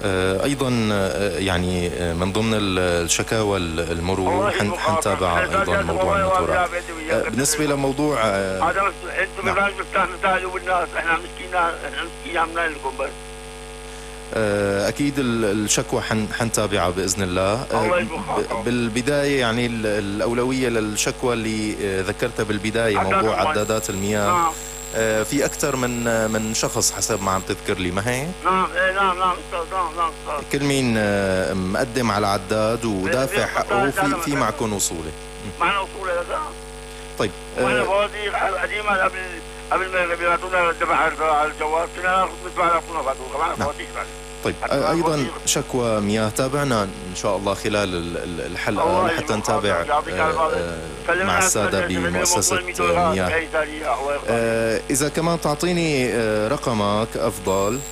أيضا يعني من ضمن الشكاوى المرور حنتابع أيضا موضوع الموتورات. بالنسبة لموضوع هذا انتم نعم. الناس بتستهزئوا بالناس، احنا مسكين، احنا مسكين عملنا لكم بس. أكيد الشكوى حنتابعها بإذن الله. الله يبقى بالبداية يعني الأولوية للشكوى اللي ذكرتها بالبداية، موضوع عدادات المياه. في أكثر من شخص حسب ما عم تذكر لي، ما هيك؟ نعم نعم أستاذ. كل مين مقدم على عداد ودافع حقه في معكم وصولة. معنا وصولة هذا. طيب. واحنا فواتير قديمة قبل ما يبعثونا الدفع على الجوال كنا ناخذ ندفع لنا فاتورة، معنا فواتير. طيب أيضا شكوى مياه تابعنا إن شاء الله خلال الحلقة حتى نتابع مع السادة بمؤسسة مياه. إذا كمان تعطيني رقمك أفضل.